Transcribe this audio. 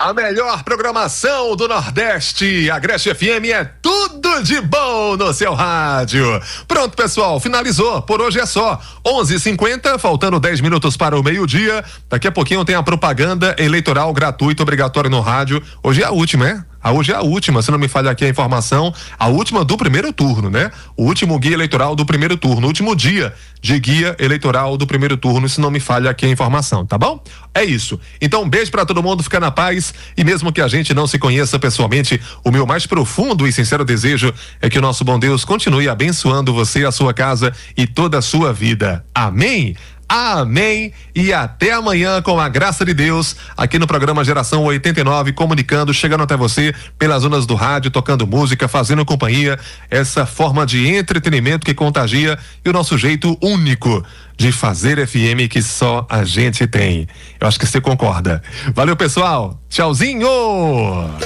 A melhor programação do Nordeste, a Agreste FM é tudo de bom no seu rádio. Pronto, pessoal, finalizou. Por hoje é só. 11h50, faltando 10 minutos para o meio-dia. Daqui a pouquinho tem a propaganda eleitoral gratuita, obrigatória no rádio. Hoje é a última, né? Hoje é a última, se não me falha aqui a informação, a última do primeiro turno, né? O último guia eleitoral do primeiro turno, o último dia de guia eleitoral do primeiro turno, se não me falha aqui a informação, tá bom? É isso. Então, um beijo pra todo mundo, fica na paz, e mesmo que a gente não se conheça pessoalmente, o meu mais profundo e sincero desejo é que o nosso bom Deus continue abençoando você, a sua casa e toda a sua vida. Amém? Amém, e até amanhã com a graça de Deus, aqui no programa Geração 89, comunicando, chegando até você pelas ondas do rádio, tocando música, fazendo companhia, essa forma de entretenimento que contagia e o nosso jeito único de fazer FM que só a gente tem. Eu acho que você concorda. Valeu, pessoal, tchauzinho!